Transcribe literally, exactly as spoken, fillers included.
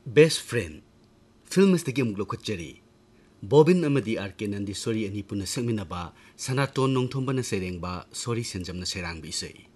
Best Friend film astagi amuk lokhatjari Bobin amadi R K Nandi Sori ani puna sakminaba Sanaton Nongthomba na serengba Sori Senjam na serang bisai